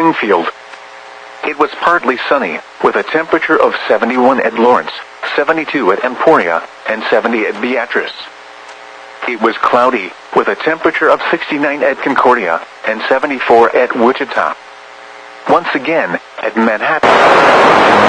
Springfield. It was partly sunny, with a temperature of 71 at Lawrence, 72 at Emporia, and 70 at Beatrice. It was cloudy, with a temperature of 69 at Concordia, and 74 at Wichita. Once again, at Manhattan.